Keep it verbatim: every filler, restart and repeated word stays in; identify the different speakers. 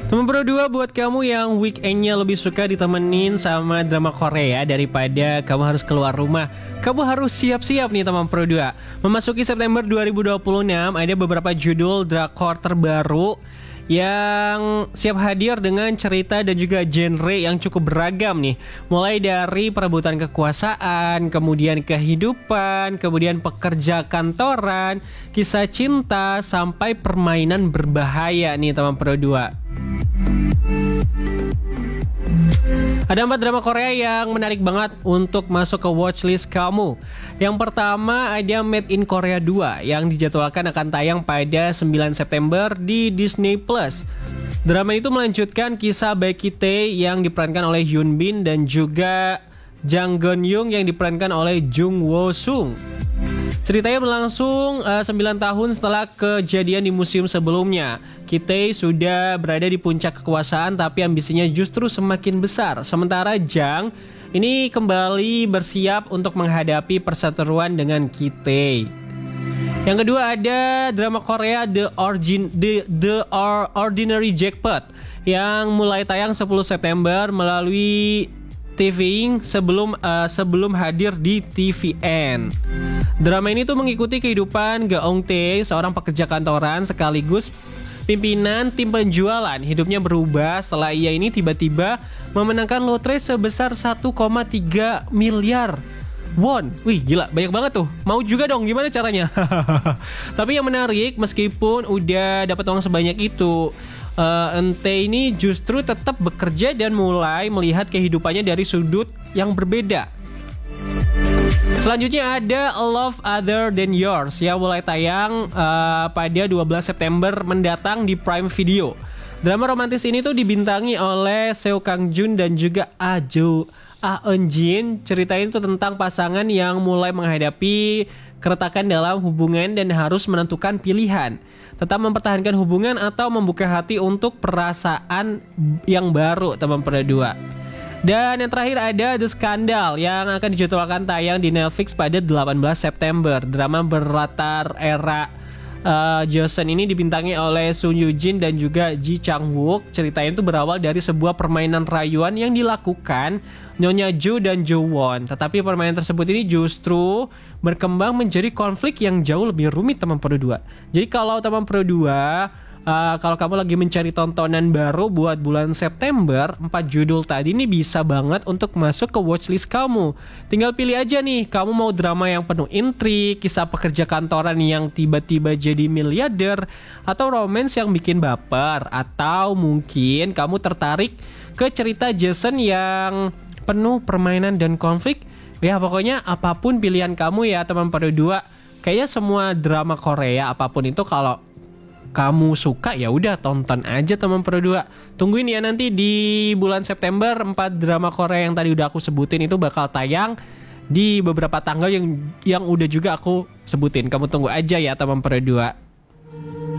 Speaker 1: Teman Pro dua, buat kamu yang weekendnya lebih suka ditemenin sama drama Korea daripada kamu harus keluar rumah, kamu harus siap-siap nih teman Pro dua. Memasuki September dua ribu dua puluh enam, ada beberapa judul drakor terbaru yang siap hadir dengan cerita dan juga genre yang cukup beragam nih. Mulai dari perebutan kekuasaan, kemudian kehidupan, kemudian pekerja kantoran, kisah cinta, sampai permainan berbahaya nih teman Pro dua. Ada empat drama Korea yang menarik banget untuk masuk ke watchlist kamu. Yang pertama ada Made in Korea dua yang dijadwalkan akan tayang pada sembilan September di Disney Plus. Drama itu melanjutkan kisah Baek Ki-tae yang diperankan oleh Hyun Bin dan juga Jang Geun-young yang diperankan oleh Jung Wo-sung. Ceritanya berlangsung uh, sembilan tahun setelah kejadian di museum sebelumnya. Ki-tae sudah berada di puncak kekuasaan tapi ambisinya justru semakin besar. Sementara Jang ini kembali bersiap untuk menghadapi perseteruan dengan Ki-tae. Yang kedua ada drama Korea The Origin The, The Ordinary Jackpot yang mulai tayang sepuluh September melalui TVing sebelum uh, sebelum hadir di T V N. Drama ini tuh mengikuti kehidupan Geong Tae, seorang pekerja kantoran sekaligus pimpinan tim penjualan. Hidupnya berubah setelah ia ini tiba-tiba memenangkan lotre sebesar satu koma tiga miliar won. Wih gila, banyak banget tuh. Mau juga dong, gimana caranya? Tapi yang menarik, meskipun udah dapat uang sebanyak itu, uh, Ente ini justru tetap bekerja dan mulai melihat kehidupannya dari sudut yang berbeda. Selanjutnya ada Love Other Than Yours yang mulai tayang uh, pada dua belas September mendatang di Prime Video. Drama romantis ini tuh dibintangi oleh Seo Kang Jun dan juga Ah Jo Ah Eun Jin. Ceritanya itu tentang pasangan yang mulai menghadapi keretakan dalam hubungan dan harus menentukan pilihan, tetap mempertahankan hubungan atau membuka hati untuk perasaan yang baru teman Pro dua. Dan yang terakhir ada The Scandal yang akan dijadwalkan tayang di Netflix pada delapan belas September. Drama berlatar era uh, Joseon ini dibintangi oleh Sun Yoo Jin dan juga Ji Chang Wook. Ceritanya itu berawal dari sebuah permainan rayuan yang dilakukan Nyonya Jo dan Jo Won. Tetapi permainan tersebut ini justru berkembang menjadi konflik yang jauh lebih rumit teman Pro dua. Jadi kalau teman Pro dua, Uh, kalau kamu lagi mencari tontonan baru buat bulan September, empat judul tadi ini bisa banget untuk masuk ke watchlist kamu. Tinggal pilih aja nih, kamu mau drama yang penuh intrik, kisah pekerja kantoran yang tiba-tiba jadi miliarder, atau romance yang bikin baper, atau mungkin kamu tertarik ke cerita Jason yang penuh permainan dan konflik. Ya pokoknya apapun pilihan kamu ya teman Pro dua. Kayaknya semua drama Korea apapun itu kalau kamu suka ya udah tonton aja teman Pro dua. Tungguin ya nanti di bulan September empat drama Korea yang tadi udah aku sebutin itu bakal tayang di beberapa tanggal yang yang udah juga aku sebutin. Kamu tunggu aja ya teman Pro dua.